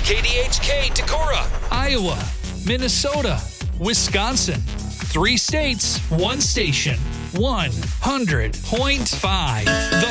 KDHK Decorah, Iowa, Minnesota, Wisconsin. 3 states, 1 station, 100.5. The